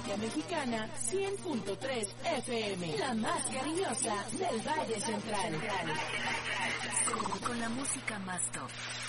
República Mexicana, 100.3 FM, la más cariñosa del Valle Central. Con la música más top.